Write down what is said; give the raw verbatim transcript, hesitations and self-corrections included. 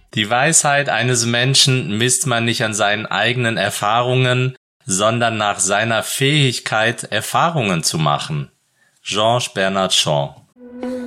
Die Weisheit eines Menschen misst man nicht an seinen eigenen Erfahrungen, sondern nach seiner Fähigkeit, Erfahrungen zu machen. Georges Bernard Shaw.